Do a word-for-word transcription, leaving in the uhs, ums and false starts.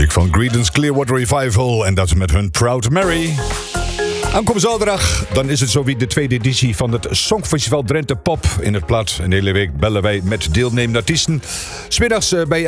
muziek van Creedence Clearwater Revival en dat is met hun Proud Mary. Aankomende zaterdag, dan is het zo weer de tweede editie van het Songfestival Drenthe Pop in het Plat. Een hele week bellen wij met deelnemende artiesten. 's Middags bij